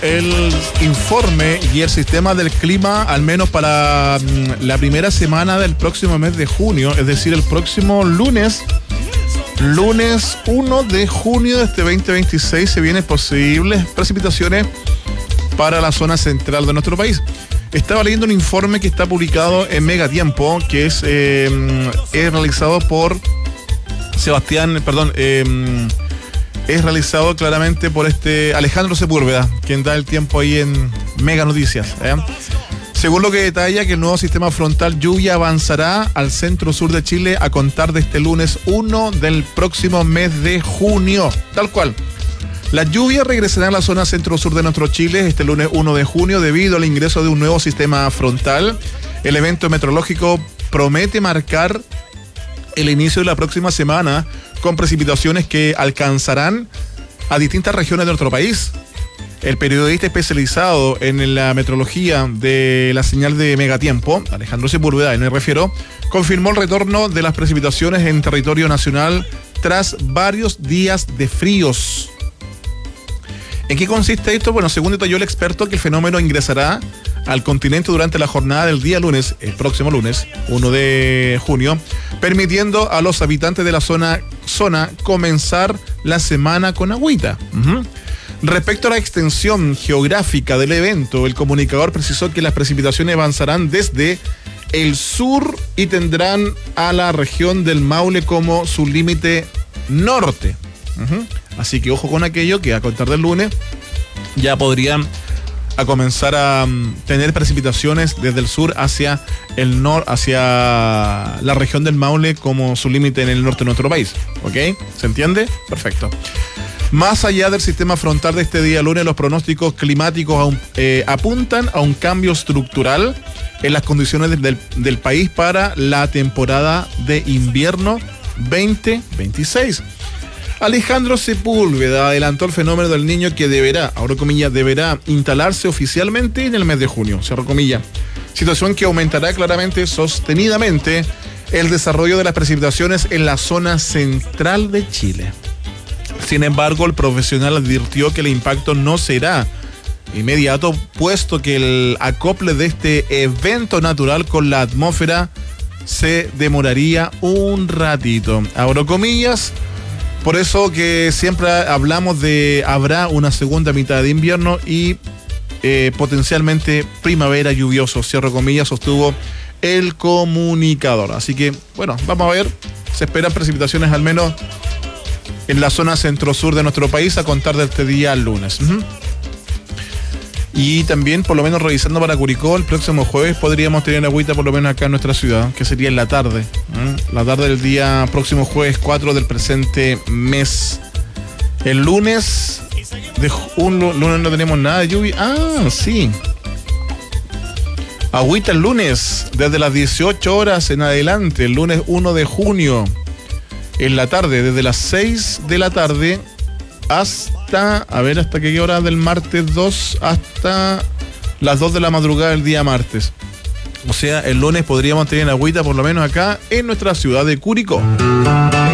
el informe y el sistema del clima, al menos para la primera semana del próximo mes de junio, es decir, el próximo lunes 1 de junio de este 2026, se vienen posibles precipitaciones para la zona central de nuestro país. Estaba leyendo un informe que está publicado en Megatiempo, que es realizado por es realizado claramente por Alejandro Sepúlveda, quien da el tiempo ahí en Mega Noticias. Según lo que detalla, que el nuevo sistema frontal lluvia avanzará al centro-sur de Chile a contar de este lunes 1 del próximo mes de junio. Tal cual. Las lluvias regresarán a la zona centro-sur de nuestro Chile este lunes 1 de junio debido al ingreso de un nuevo sistema frontal. El evento meteorológico promete marcar el inicio de la próxima semana con precipitaciones que alcanzarán a distintas regiones de nuestro país. El periodista especializado en la meteorología de la señal de Megatiempo, Alejandro Sepúlveda, me refiero, confirmó el retorno de las precipitaciones en territorio nacional tras varios días de fríos. ¿En qué consiste esto? Bueno, según detalló el experto, que el fenómeno ingresará al continente durante la jornada del día lunes, el próximo lunes, 1 de junio, permitiendo a los habitantes de la zona comenzar la semana con agüita. Respecto a la extensión geográfica del evento, el comunicador precisó que las precipitaciones avanzarán desde el sur y tendrán a la región del Maule como su límite norte. Así que ojo con aquello, que a contar del lunes ya podrían a comenzar a tener precipitaciones desde el sur hacia el norte, hacia la región del Maule como su límite en el norte de nuestro país. ¿Ok? ¿Se entiende? Perfecto. Más allá del sistema frontal de este día lunes, los pronósticos climáticos apuntan a un cambio estructural en las condiciones del país para la temporada de invierno 2026. Alejandro Sepúlveda adelantó el fenómeno del Niño que deberá, abro comillas, deberá instalarse oficialmente en el mes de junio, cierro comillas. Situación que aumentará claramente, sostenidamente, el desarrollo de las precipitaciones en la zona central de Chile. Sin embargo, el profesional advirtió que el impacto no será inmediato, puesto que el acople de este evento natural con la atmósfera se demoraría un ratito. Abro comillas. Por eso que siempre hablamos de habrá una segunda mitad de invierno y potencialmente primavera lluvioso, cierro comillas, sostuvo el comunicador. Así que, bueno, vamos a ver, se esperan precipitaciones al menos en la zona centro-sur de nuestro país a contar de este día lunes. Y también, por lo menos revisando para Curicó, el próximo jueves podríamos tener agüita por lo menos acá en nuestra ciudad, que sería en la tarde. La tarde del día próximo jueves 4 del presente mes. El lunes, lunes no tenemos nada de lluvia. Ah, sí. Agüita el lunes, desde las 18 horas en adelante, el lunes 1 de junio, en la tarde, desde las 6 de la tarde hasta qué hora del martes 2, hasta las 2 de la madrugada del día martes. O sea, el lunes podríamos tener agüita por lo menos acá en nuestra ciudad de Curicó.